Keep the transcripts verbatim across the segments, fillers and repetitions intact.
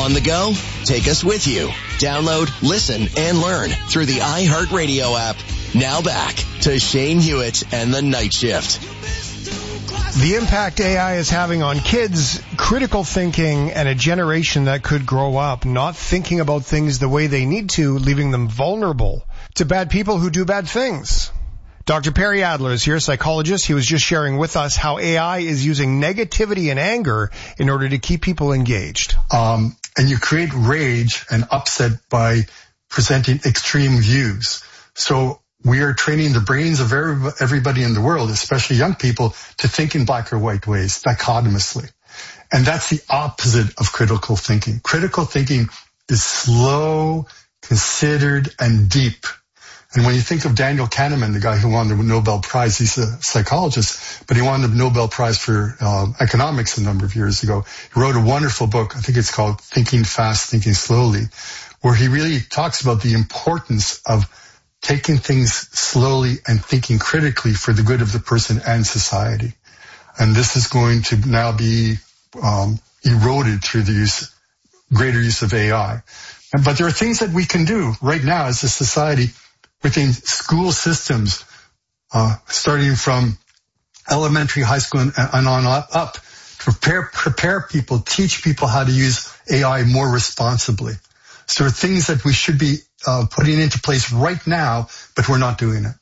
On the go? Take us with you. Download, listen, and learn through the iHeartRadio app. Now back to Shane Hewitt and the Night Shift. The impact A I is having on kids, critical thinking, and a generation that could grow up not thinking about things the way they need to, leaving them vulnerable to bad people who do bad things. Doctor Perry Adler is here, psychologist. He was just sharing with us how A I is using negativity and anger in order to keep people engaged. Um, and you create rage and upset by presenting extreme views. So we are training the brains of everybody in the world, especially young people, to think in black or white ways, dichotomously. And that's the opposite of critical thinking. Critical thinking is slow, considered, and deep. And when you think of Daniel Kahneman, the guy who won the Nobel Prize, he's a psychologist, but he won the Nobel Prize for uh, economics a number of years ago. He wrote a wonderful book, I think it's called Thinking Fast, Thinking Slowly, where he really talks about the importance of taking things slowly and thinking critically for the good of the person and society. And this is going to now be um, eroded through the use, greater use of A I. But there are things that we can do right now as a society within school systems, uh, starting from elementary, high school, and, and on up, to prepare, prepare people, teach people how to use A I more responsibly. So there are things that we should be uh, putting into place right now, but we're not doing it.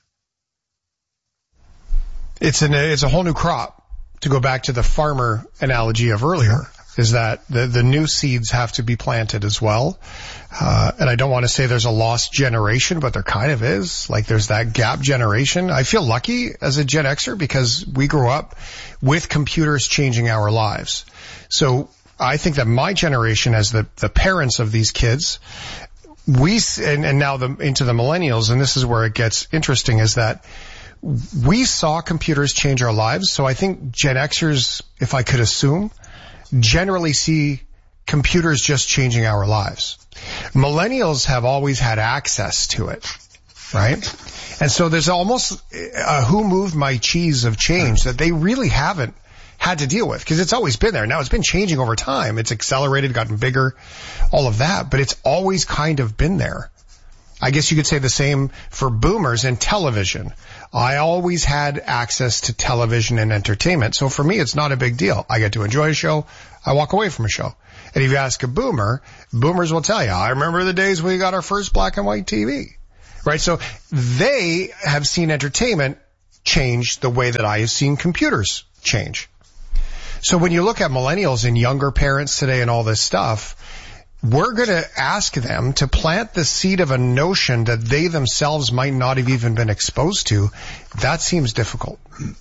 It's an it's a whole new crop. To go back to the farmer analogy of earlier, is that the the new seeds have to be planted as well. Uh, and I don't want to say there's a lost generation, but there kind of is. Like there's that gap generation. I feel lucky as a Gen Xer because we grew up with computers changing our lives. So I think that my generation, as the, the parents of these kids, we, and, and now the, into the millennials, and this is where it gets interesting, is that we saw computers change our lives. So I think Gen Xers, if I could assume, generally see computers just changing our lives. Millennials have always had access to it, right? And so there's almost a who moved my cheese of change that they really haven't had to deal with, because it's always been there. Now it's been changing over time. It's accelerated, gotten bigger, all of that, but it's always kind of been there. I guess you could say the same for boomers and television. I always had access to television and entertainment. So for me, it's not a big deal. I get to enjoy a show. I walk away from a show. And if you ask a boomer, boomers will tell you, I remember the days we got our first black and white T V, right? So they have seen entertainment change the way that I have seen computers change. So when you look at millennials and younger parents today and all this stuff, we're going to ask them to plant the seed of a notion that they themselves might not have even been exposed to. That seems difficult.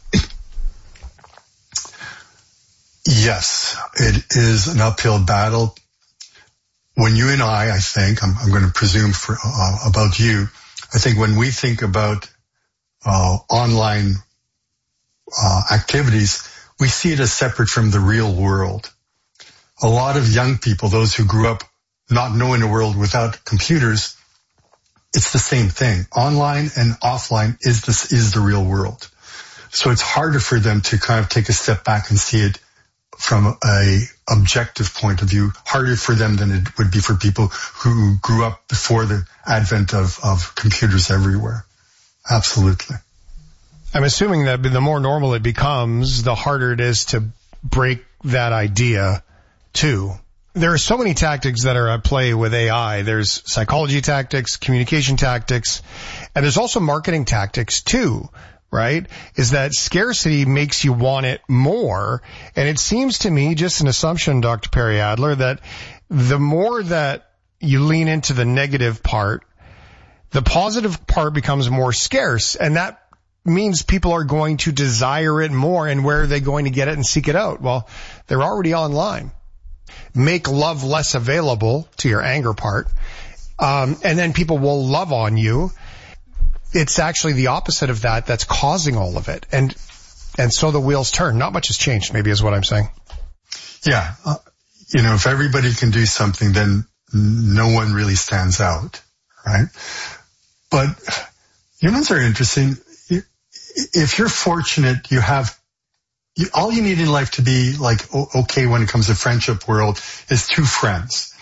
Yes, it is an uphill battle. When you and I, I think, I'm, I'm going to presume for uh, about you, I think when we think about uh, online uh, activities, we see it as separate from the real world. A lot of young people, those who grew up not knowing a world without computers, it's the same thing. Online and offline is this is the real world. So it's harder for them to kind of take a step back and see it from a objective point of view, harder for them than it would be for people who grew up before the advent of, of computers everywhere. Absolutely. I'm assuming that the more normal it becomes, the harder it is to break that idea too. There are so many tactics that are at play with A I. There's psychology tactics, communication tactics, and there's also marketing tactics too, right? Is that scarcity makes you want it more. And it seems to me, just an assumption, Doctor Perry Adler, that the more that you lean into the negative part, the positive part becomes more scarce. And that means people are going to desire it more. And where are they going to get it and seek it out? Well, they're already online. Make love less available, to your anger part, um, and then people will love on you. It's actually the opposite of that that's causing all of it. And and so the wheels turn. Not much has changed, maybe, is what I'm saying. Yeah. Uh, you know, if everybody can do something, then no one really stands out, right? But humans are interesting. If you're fortunate, you have You, all you need in life to be like okay when it comes to friendship world is two friends.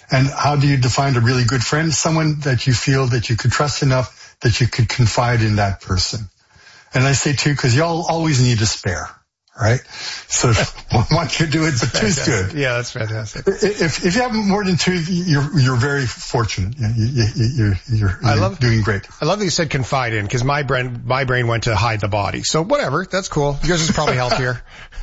And how do you define a really good friend? Someone that you feel that you could trust enough that you could confide in that person. And I say two because y'all always need a spare, right? So one could do it, but two's good. Yeah, that's fantastic. If if you have more than two, you're you're very fortunate. You, you, you're you're, I you're love, doing great. I love that you said confide in, because my brain my brain went to hide the body. So whatever, that's cool. Yours is probably healthier.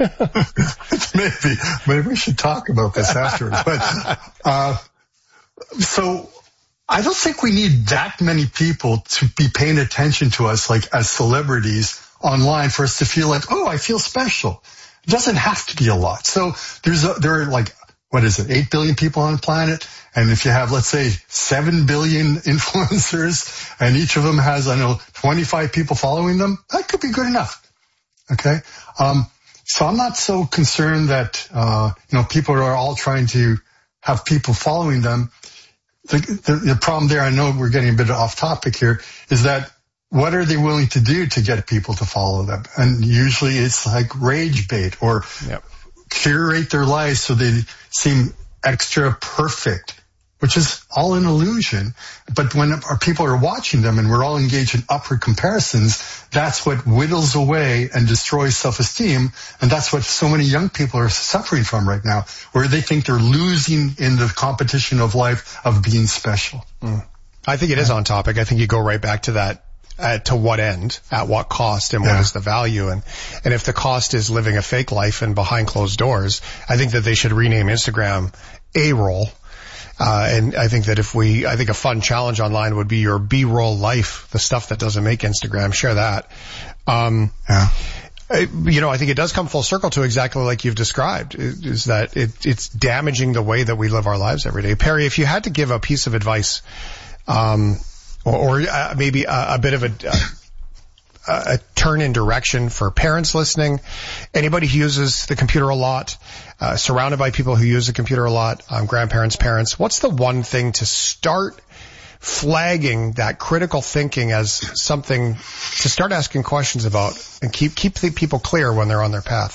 maybe maybe we should talk about this afterwards. But uh, so. I don't think we need that many people to be paying attention to us, like as celebrities online, for us to feel like, oh, I feel special. It doesn't have to be a lot. So there's a, there are like, what is it, eight billion people on the planet? And if you have, let's say, seven billion influencers, and each of them has, I don't know, twenty-five people following them, that could be good enough. Okay? Um, so I'm not so concerned that, uh, you know, people are all trying to have people following them. The, the, the problem there, I know we're getting a bit off topic here, is that what are they willing to do to get people to follow them? And usually it's like rage bait or yep. curate their lives so they seem extra perfect, which is all an illusion. But when our people are watching them and we're all engaged in upward comparisons, that's what whittles away and destroys self-esteem. And that's what so many young people are suffering from right now, where they think they're losing in the competition of life of being special. Mm. I think it is on topic. I think you go right back to that. Uh, to what end, at what cost, and what yeah. is the value? And, and if the cost is living a fake life and behind closed doors, I think that they should rename Instagram A-roll. Uh, and I think that if we, I think a fun challenge online would be your B-roll life, the stuff that doesn't make Instagram, share that. Um, yeah. You know, I think it does come full circle to exactly like you've described, is that it, it's damaging the way that we live our lives every day. Perry, if you had to give a piece of advice, um, or, or uh, maybe a, a bit of a, a, a turn in direction for parents listening, anybody who uses the computer a lot, uh, surrounded by people who use the computer a lot, um, grandparents, parents, what's the one thing to start flagging that critical thinking as something to start asking questions about and keep keep the people clear when they're on their path?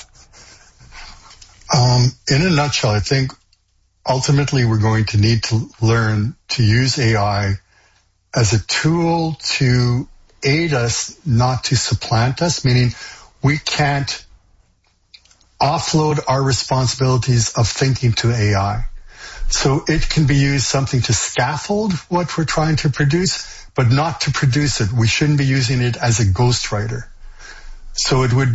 Um, in a nutshell, I think ultimately we're going to need to learn to use A I as a tool to aid us, not to supplant us, meaning we can't offload our responsibilities of thinking to A I. So it can be used something to scaffold what we're trying to produce, but not to produce it. We shouldn't be using it as a ghostwriter. So it would